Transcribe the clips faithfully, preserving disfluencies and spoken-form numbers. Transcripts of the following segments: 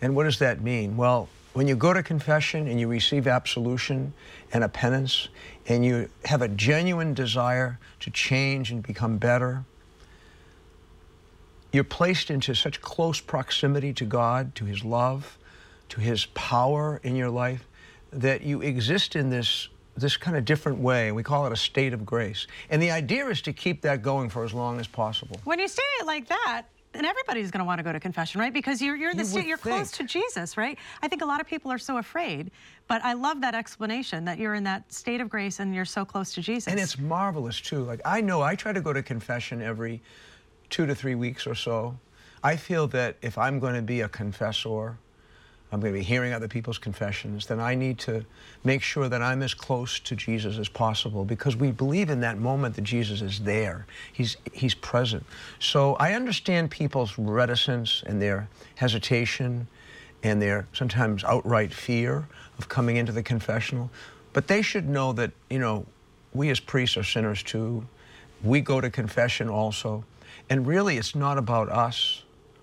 And what does that mean? Well, when you go to confession and you receive absolution and a penance, and you have a genuine desire to change and become better, you're placed into such close proximity to God, to His love, to His power in your life, that you exist in this this kind of different way. We call it a state of grace. And the idea is to keep that going for as long as possible. When you say it like that, then everybody's going to want to go to confession, right? Because you're you're in the You state, would you're close to think. Jesus, right? I think a lot of people are so afraid, but I love that explanation that you're in that state of grace and you're so close to Jesus. And it's marvelous too. Like, I know I try to go to confession every two to three weeks or so. I feel that if I'm going to be a confessor, I'm going to be hearing other people's confessions, then I need to make sure that I'm as close to Jesus as possible, because we believe in that moment that Jesus is there. He's, he's present. So I understand people's reticence and their hesitation and their sometimes outright fear of coming into the confessional. But they should know that, you know, we as priests are sinners too. We go to confession also. And really, it's not about us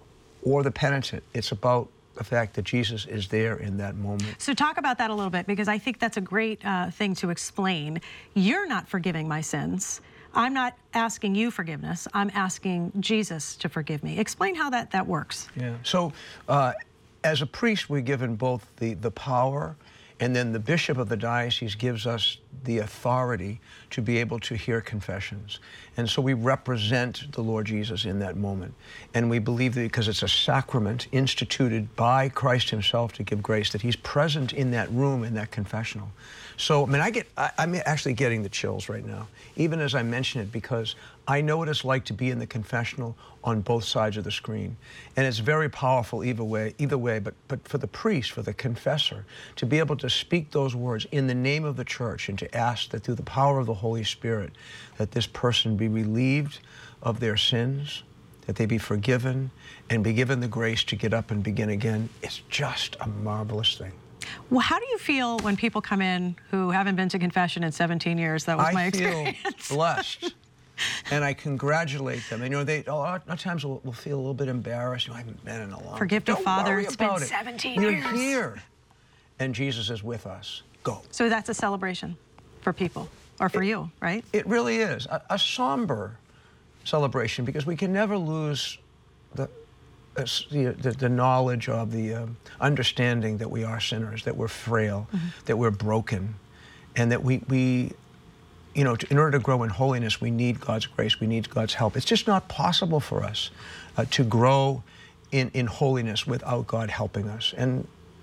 or the penitent. It's about the fact that Jesus is there in that moment. So talk about that a little bit, because I think that's a great uh, thing to explain. You're not forgiving my sins. I'm not asking you forgiveness. I'm asking Jesus to forgive me. Explain how that, that works. Yeah. So uh, as a priest, we're given both the, the power, and then the bishop of the diocese gives us the authority to be able to hear confessions. And so we represent the Lord Jesus in that moment. And we believe that because it's a sacrament instituted by Christ Himself to give grace, that He's present in that room, in that confessional. So, I mean, I get, I, I'm actually getting the chills right now, even as I mention it, because I know what it's like to be in the confessional on both sides of the screen. And it's very powerful either way, either way, but, but for the priest, for the confessor, to be able to speak those words in the name of the church and to ask that through the power of the Holy Spirit, that this person be relieved of their sins, that they be forgiven, and be given the grace to get up and begin again. It's just a marvelous thing. Well, how do you feel when people come in who haven't been to confession in seventeen years? That was I my experience. I feel blessed, and I congratulate them. And, you know, they a lot of times will, will feel a little bit embarrassed. You know, I haven't been in a long time. Forgive me, Don't Father, worry it's been about it. seventeen You're years. You're here, and Jesus is with us. Go. So that's a celebration for people, or for it, you, right? It really is. A, a somber celebration, because we can never lose the The, the, the knowledge of the um, understanding that we are sinners, that we're frail, mm-hmm. that we're broken, and that we, we you know, to, in order to grow in holiness, we need God's grace, we need God's help. It's just not possible for us uh, to grow in, in holiness without God helping us. And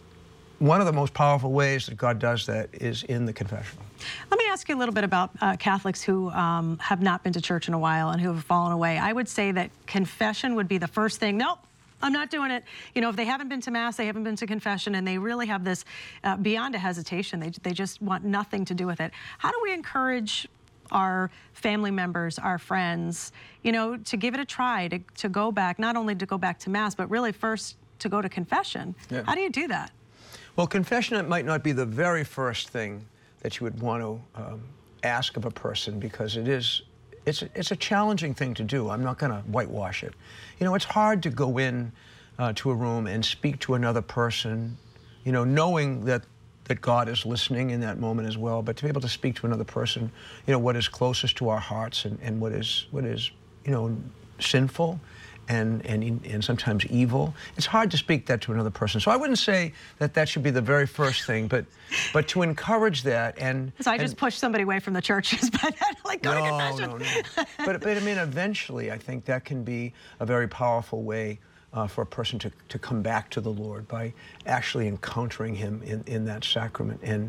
one of the most powerful ways that God does that is in the confessional. Let me ask you a little bit about uh, Catholics who um, have not been to church in a while and who have fallen away. I would say that confession would be the first thing. Nope. I'm not doing it. You know, if they haven't been to Mass, they haven't been to confession, and they really have this uh, beyond a hesitation. They, they just want nothing to do with it. How do we encourage our family members, our friends, you know, to give it a try, to, to go back, not only to go back to Mass, but really first to go to confession? Yeah. How do you do that? Well, confession, it might not be the very first thing that you would want to um, ask of a person, because it is It's a, it's a challenging thing to do. I'm not going to whitewash it. You know, it's hard to go in uh, to a room and speak to another person, you know, knowing that, that God is listening in that moment as well, but to be able to speak to another person, you know, what is closest to our hearts, and, and what is, what is, you know, sinful and, and, and sometimes evil. It's hard to speak that to another person. So I wouldn't say that that should be the very first thing, but, but to encourage that. And so I just and, push somebody away from the churches, but like go no, to confession. No, no, but, but I mean, eventually, I think that can be a very powerful way uh, for a person to, to come back to the Lord, by actually encountering Him in, in that sacrament. And,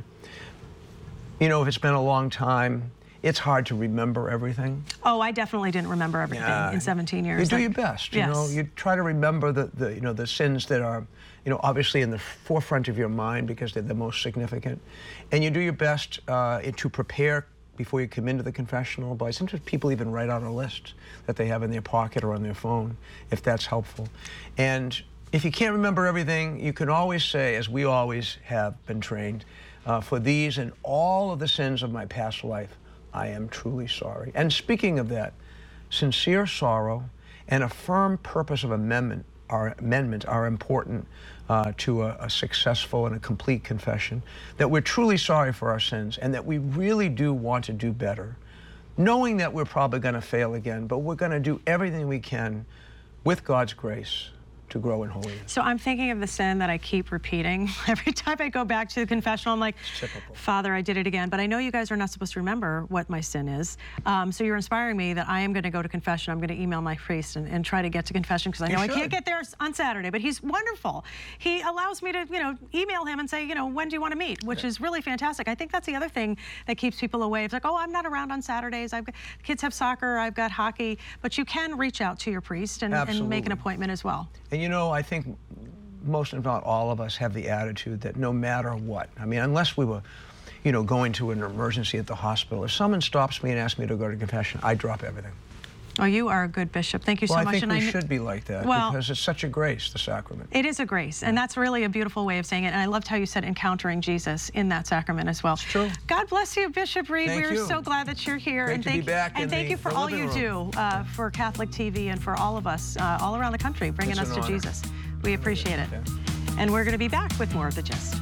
you know, if it's been a long time, it's hard to remember everything. Oh, I definitely didn't remember everything yeah. in seventeen years. You do your best, you yes. know. You try to remember the, the, you know, the sins that are, you know, obviously in the forefront of your mind, because they're the most significant. And you do your best uh, to prepare before you come into the confessional. By sometimes people even write out a list that they have in their pocket or on their phone, if that's helpful. And if you can't remember everything, you can always say, as we always have been trained, uh, for these and all of the sins of my past life, I am truly sorry. And speaking of that, sincere sorrow and a firm purpose of amendment our amendments are important uh, to a, a successful and a complete confession, that we're truly sorry for our sins and that we really do want to do better, knowing that we're probably going to fail again, but we're going to do everything we can with God's grace to grow in holiness. So I'm thinking of the sin that I keep repeating. Every time I go back to the confessional, I'm like, Father, I did it again. But I know you guys are not supposed to remember what my sin is. Um, so you're inspiring me that I am going to go to confession. I'm going to email my priest and, and try to get to confession, because I know I can't get there on Saturday. But he's wonderful. He allows me to, you know, email him and say, you know, when do you want to meet? Which yeah. is really fantastic. I think that's the other thing that keeps people away. It's like, oh, I'm not around on Saturdays. I've got, kids have soccer. I've got hockey. But you can reach out to your priest and, and make an appointment as well. And you know, I think most, if not all of us, have the attitude that no matter what, I mean, unless we were, you know, going to an emergency at the hospital, if someone stops me and asks me to go to confession, I drop everything. Oh, you are a good bishop. Thank you well, so much. I think and we I should be like that, well, because it's such a grace, the sacrament. It is a grace, and that's really a beautiful way of saying it. And I loved how you said encountering Jesus in that sacrament as well. It's true. God bless you, Bishop Reed. Thank We're you. so glad that you're here. Great and to thank be back and in thank the, you for the all you living do uh, for Catholic T V and for all of us uh, all around the country, bringing it's us to honor. Jesus. We appreciate it. Yeah. And we're going to be back with more of The Gist.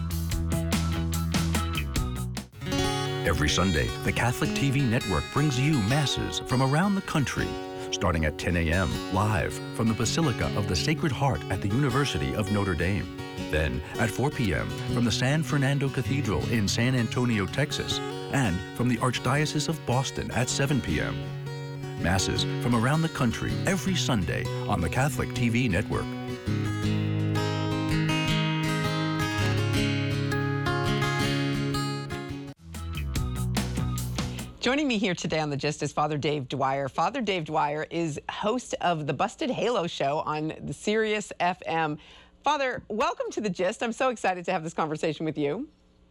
Every Sunday, the Catholic T V network brings you masses from around the country, starting at ten a m live from the Basilica of the Sacred Heart at the University of Notre Dame. Then at four p m from the San Fernando Cathedral in San Antonio, Texas, and from the Archdiocese of Boston at seven p m Masses from around the country every Sunday on the Catholic T V network. Joining me here today on The Gist is Father Dave Dwyer. Father Dave Dwyer is host of the Busted Halo show on the Sirius F M. Father, welcome to The Gist. I'm so excited to have this conversation with you.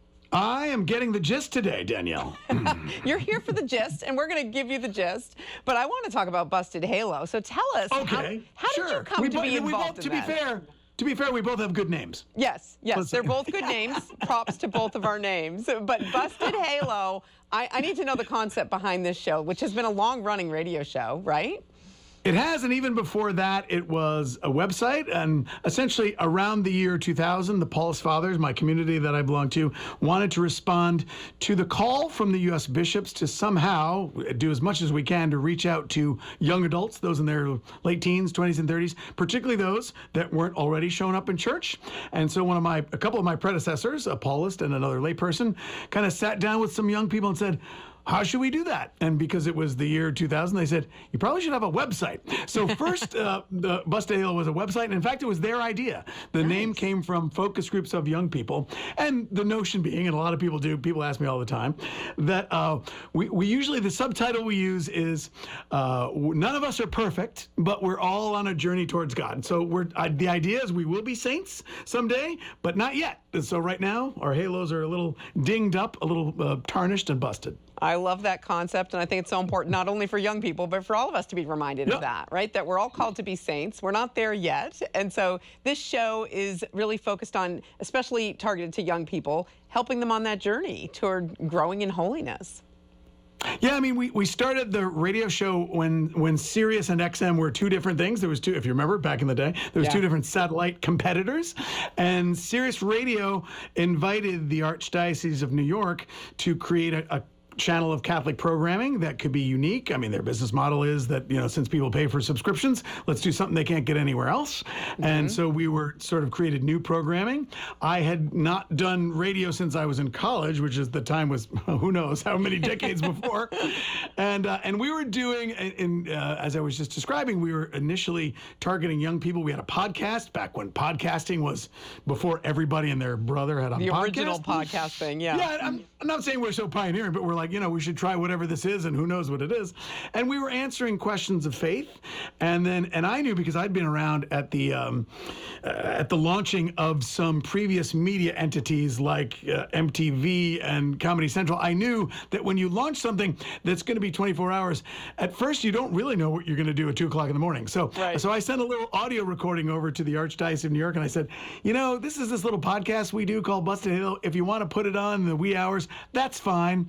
I am getting the gist today, Danielle. You're here for the gist, and we're going to give you the gist. But I want to talk about Busted Halo. So tell us, okay, how, how sure. did you come we to bo- be we involved both, in to that? be fair, to be fair, we both have good names. Yes, yes, Let's- they're both good names. Props to both of our names. But Busted Halo, I, I need to know the concept behind this show, which has been a long-running radio show, right? It has, and even before that, it was a website. And essentially, around the year two thousand, the Paulist Fathers, my community that I belong to, wanted to respond to the call from the U S bishops to somehow do as much as we can to reach out to young adults, those in their late teens, twenties, and thirties, particularly those that weren't already showing up in church. And so, one of my, a couple of my predecessors, a Paulist and another layperson, kind of sat down with some young people and said, how should we do that? And because it was the year two thousand, they said, you probably should have a website. So first, uh, the Busted Halo was a website. And in fact, it was their idea. The nice. name came from focus groups of young people. And the notion being, and a lot of people do, people ask me all the time, that uh, we, we usually, the subtitle we use is, uh, none of us are perfect, but we're all on a journey towards God. So we're uh, the idea is we will be saints someday, but not yet. And so right now, our halos are a little dinged up, a little uh, tarnished and busted. I love that concept, and I think it's so important not only for young people, but for all of us to be reminded yep. of that, right? That we're all called to be saints. We're not there yet. And so this show is really focused on, especially targeted to young people, helping them on that journey toward growing in holiness. Yeah, I mean, we, we started the radio show when when Sirius and X M were two different things. There was two, if you remember, back in the day, there was yeah. two different satellite competitors. And Sirius Radio invited the Archdiocese of New York to create a, a channel of Catholic programming that could be unique. I mean, their business model is that, you know, since people pay for subscriptions, let's do something they can't get anywhere else. Mm-hmm. And so we were sort of created new programming. I had not done radio since I was in college, which is the time was, who knows how many decades before. And uh, and we were doing, in, uh, as I was just describing, we were initially targeting young people. We had a podcast back when podcasting was before everybody and their brother had a the podcast. The original podcasting, yeah. Yeah, I'm, I'm not saying we're so pioneering, but we're like, you know, we should try whatever this is, and who knows what it is. And we were answering questions of faith, and then, and I knew because I'd been around at the um, uh, at the launching of some previous media entities like uh, M T V and Comedy Central. I knew that when you launch something that's going to be twenty-four hours, at first you don't really know what you're going to do at two o'clock in the morning. So, right. so I sent a little audio recording over to the Archdiocese of New York, and I said, you know, this is this little podcast we do called Busted Halo. If you want to put it on in the wee hours, that's fine.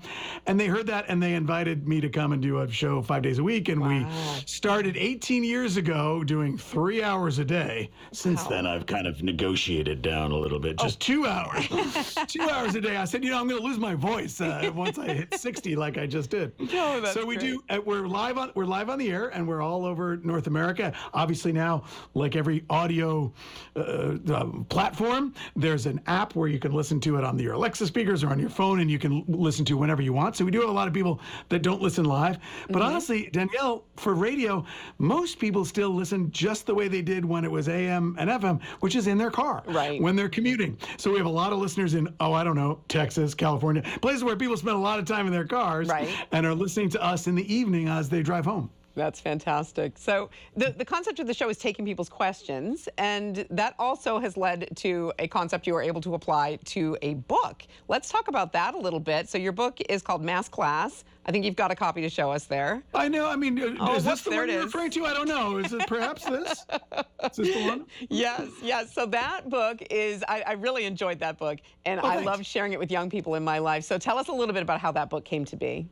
And they heard that and they invited me to come and do a show five days a week. And we started eighteen years ago doing three hours a day. Since Wow. then, I've kind of negotiated down a little bit, just two hours, two hours a day. I said, you know, I'm going to lose my voice uh, once I hit sixty, like I just did. Oh, that's so we great. do. Uh, we're live on. We're live on the air, and we're all over North America. Obviously now, like every audio uh, uh, platform, there's an app where you can listen to it on your Alexa speakers or on your phone, and you can l- listen to whenever you want. So we do have a lot of people that don't listen live. But honestly, Danielle, for radio, most people still listen just the way they did when it was A M and F M, which is in their car Right. when they're commuting. So we have a lot of listeners in, oh, I don't know, Texas, California, places where people spend a lot of time in their cars Right. and are listening to us in the evening as they drive home. That's fantastic. So the, the concept of the show is taking people's questions, and that also has led to a concept you are able to apply to a book. Let's talk about that a little bit. So your book is called Mass Class. I think you've got a copy to show us there. I know. I mean, uh, Oh, is whoops, this the there one it you're is. referring to? I don't know. Is it perhaps this? Is this the one? Yes, yes. So that book is, I, I really enjoyed that book, and I thanks. love sharing it with young people in my life. So tell us a little bit about how that book came to be.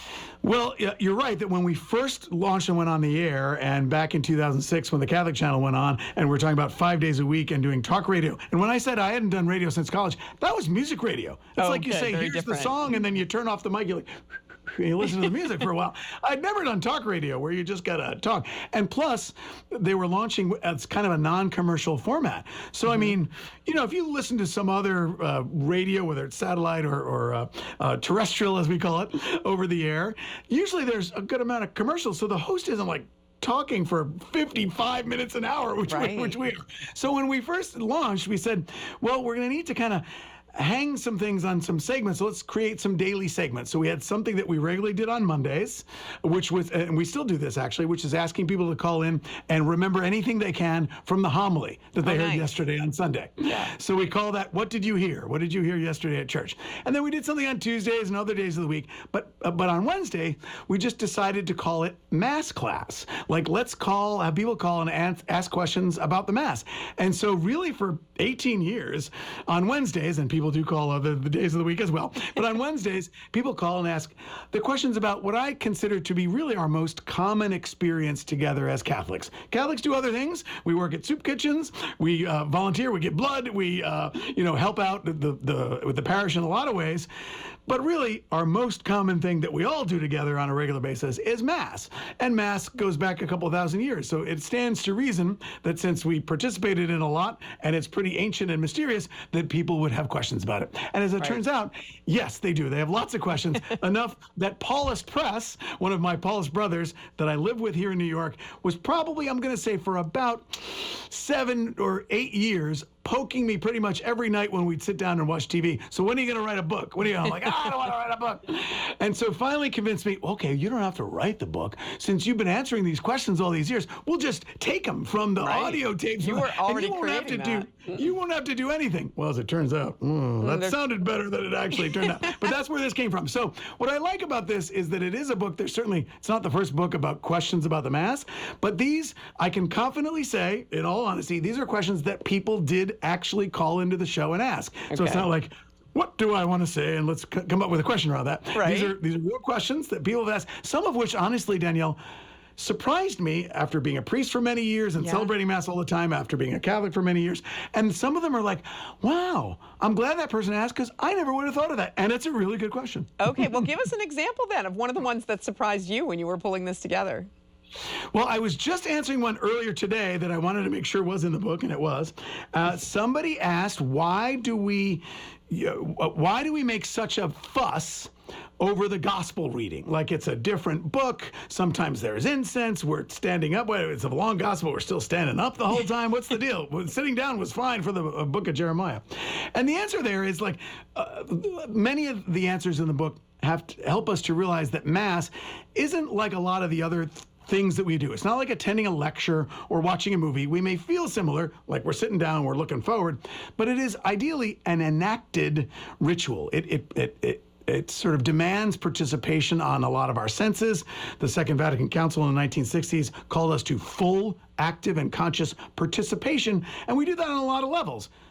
Well, yeah, you're right that when we first launched and went on the air, and back in two thousand six when the Catholic Channel went on, and we're talking about five days a week and doing talk radio. And when I said I hadn't done radio since college, that was music radio. It's like you Okay, say, very here's different. the song, and then you turn off the mic, you're like, and you listen to the music for a while. I'd never done talk radio where you just gotta talk. And plus, they were launching as kind of a non-commercial format. So, I mean, you know, if you listen to some other uh, radio, whether it's satellite or, or uh, uh, terrestrial, as we call it, over the air, usually there's a good amount of commercials. So the host isn't like talking for fifty-five minutes an hour, which, Right. we, which we are. So when we first launched, we said, well, we're going to need to kind of hang some things on some segments. So let's create some daily segments. So we had something that we regularly did on Mondays, which was, and we still do this actually, which is asking people to call in and remember anything they can from the homily that they Oh, heard nice. yesterday on Sunday. Yeah. So we call that, what did you hear? What did you hear yesterday at church? And then we did something on Tuesdays and other days of the week. But uh, but on Wednesday, we just decided to call it Mass Class. Like, let's call, have people call and ask, ask questions about the Mass. And so really for eighteen years on Wednesdays, and people do call other the days of the week as well, but on Wednesdays, people call and ask the questions about what I consider to be really our most common experience together as Catholics. Catholics do other things. We work at soup kitchens. We uh, volunteer. We get blood. We, uh, you know, help out the, the, the with the parish in a lot of ways. But really, our most common thing that we all do together on a regular basis is Mass. And Mass goes back a couple thousand years. So it stands to reason that since we participated in a lot, and it's pretty ancient and mysterious, that people would have questions about it. And as it turns out, yes, they do. They have lots of questions, enough that Paulist Press, one of my Paulist brothers that I live with here in New York, was probably, I'm going to say, for about seven or eight years, poking me pretty much every night when we'd sit down and watch T V. So when are you going to write a book? When are you? I'm like, ah, I don't want to write a book. And so finally convinced me, okay, you don't have to write the book. Since you've been answering these questions all these years, we'll just take them from the Right. audio tapes. You were and already you won't have to creating do. You won't have to do anything. Well, as it turns out, mm, that there's- sounded better than it actually turned out. But that's where this came from. So what I like about this is that it is a book. There's certainly, it's not the first book about questions about the Mass, but these, I can confidently say, in all honesty, these are questions that people did actually call into the show and ask. So it's Okay. not like, what do I want to say? And let's c- come up with a question around that. Right. These are these are real questions that people have asked, some of which, honestly, Danielle, surprised me after being a priest for many years and Yeah. celebrating Mass all the time, after being a Catholic for many years. And some of them are like, wow, I'm glad that person asked because I never would have thought of that. And it's a really good question. Okay, well, give us an example then of one of the ones that surprised you when you were pulling this together. Well, I was just answering one earlier today that I wanted to make sure was in the book, and it was. Uh, somebody asked, why do we, uh, why do we make such a fuss over the gospel reading? Like it's a different book. Sometimes there's incense. We're standing up. Well, it's a long gospel. We're still standing up the whole time. What's the deal? Well, sitting down was fine for the uh, book of Jeremiah. And the answer there is like uh, many of the answers in the book have to help us to realize that Mass isn't like a lot of the other th- things that we do. It's not like attending a lecture or watching a movie. We may feel similar, like we're sitting down, we're looking forward, but it is ideally an enacted ritual. It it it it it sort of demands participation on a lot of our senses. The Second Vatican Council in the nineteen sixties called us to full, active, and conscious participation, and we do that on a lot of levels.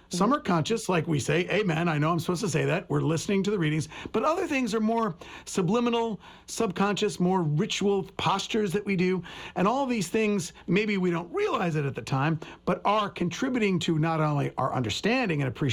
Some are conscious, like we say, amen, I know I'm supposed to say that. We're listening to the readings. But other things are more subliminal, subconscious, more ritual postures that we do. And all these things, maybe we don't realize it at the time, but are contributing to not only our understanding and appreciation